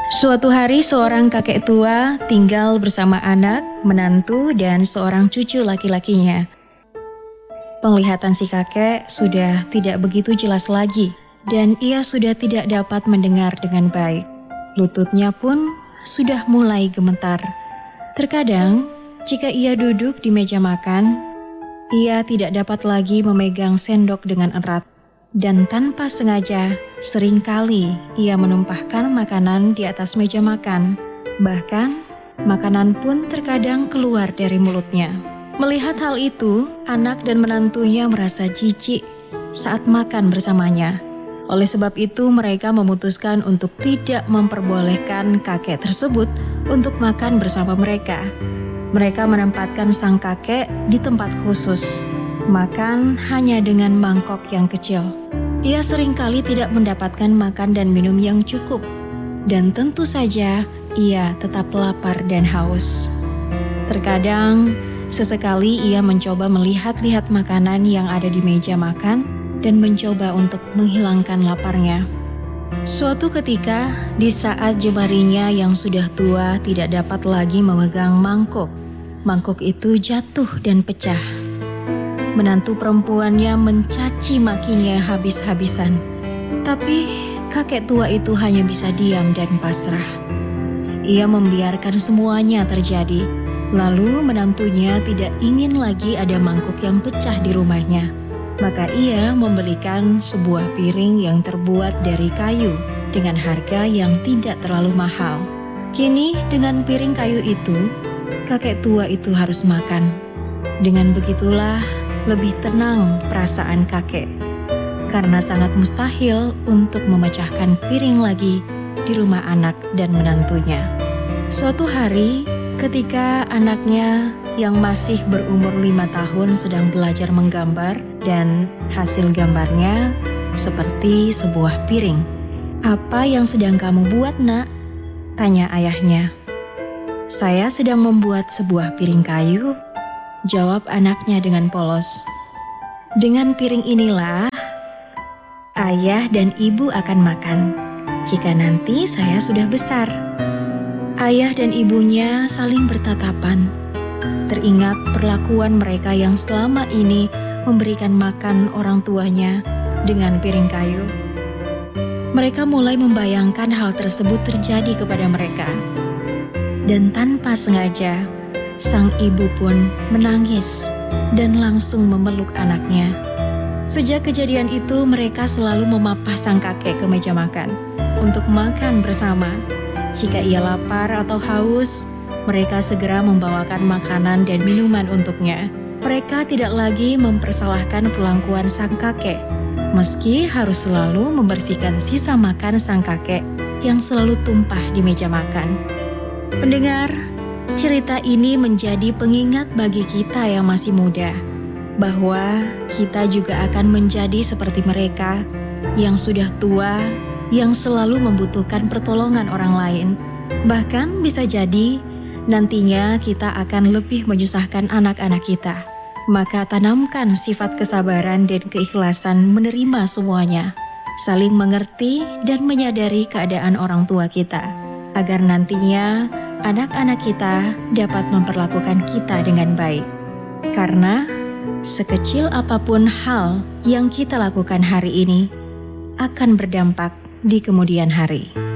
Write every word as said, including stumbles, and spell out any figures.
Suatu hari seorang kakek tua tinggal bersama anak, menantu, dan seorang cucu laki-lakinya. Penglihatan si kakek sudah tidak begitu jelas lagi, dan ia sudah tidak dapat mendengar dengan baik. Lututnya pun sudah mulai gemetar. Terkadang, jika ia duduk di meja makan, ia tidak dapat lagi memegang sendok dengan erat. Dan tanpa sengaja, seringkali ia menumpahkan makanan di atas meja makan. Bahkan, makanan pun terkadang keluar dari mulutnya. Melihat hal itu, anak dan menantunya merasa jijik saat makan bersamanya. Oleh sebab itu, mereka memutuskan untuk tidak memperbolehkan kakek tersebut untuk makan bersama mereka. Mereka menempatkan sang kakek di tempat khusus, makan hanya dengan mangkok yang kecil. Ia seringkali tidak mendapatkan makan dan minum yang cukup, dan tentu saja ia tetap lapar dan haus. Terkadang, sesekali ia mencoba melihat-lihat makanan yang ada di meja makan dan mencoba untuk menghilangkan laparnya. Suatu ketika, di saat jemarinya yang sudah tua tidak dapat lagi memegang mangkuk, mangkuk itu jatuh dan pecah. Menantu perempuannya mencaci makinya habis-habisan. Tapi kakek tua itu hanya bisa diam dan pasrah. Ia membiarkan semuanya terjadi. Lalu menantunya tidak ingin lagi ada mangkuk yang pecah di rumahnya. Maka ia membelikan sebuah piring yang terbuat dari kayu dengan harga yang tidak terlalu mahal. Kini dengan piring kayu itu, kakek tua itu harus makan. Dengan begitulah, lebih tenang perasaan kakek, karena sangat mustahil untuk memecahkan piring lagi di rumah anak dan menantunya. Suatu hari, ketika anaknya yang masih berumur lima tahun sedang belajar menggambar dan hasil gambarnya seperti sebuah piring. "Apa yang sedang kamu buat, Nak?" tanya ayahnya. "Saya sedang membuat sebuah piring kayu," jawab anaknya dengan polos. "Dengan piring inilah ayah dan ibu akan makan jika nanti saya sudah besar." Ayah dan ibunya saling bertatapan. Teringat perlakuan mereka yang selama ini memberikan makan orang tuanya dengan piring kayu. Mereka mulai membayangkan hal tersebut terjadi kepada mereka. Dan tanpa sengaja, sang ibu pun menangis dan langsung memeluk anaknya. Sejak kejadian itu, mereka selalu memapah sang kakek ke meja makan untuk makan bersama. Jika ia lapar atau haus, mereka segera membawakan makanan dan minuman untuknya. Mereka tidak lagi mempersalahkan perlakuan sang kakek, meski harus selalu membersihkan sisa makan sang kakek yang selalu tumpah di meja makan. Pendengar, cerita ini menjadi pengingat bagi kita yang masih muda, bahwa kita juga akan menjadi seperti mereka yang sudah tua, yang selalu membutuhkan pertolongan orang lain. Bahkan bisa jadi nantinya kita akan lebih menyusahkan anak-anak kita. Maka tanamkan sifat kesabaran dan keikhlasan menerima semuanya, saling mengerti dan menyadari keadaan orang tua kita, agar nantinya anak-anak kita dapat memperlakukan kita dengan baik. Karena sekecil apapun hal yang kita lakukan hari ini akan berdampak di kemudian hari.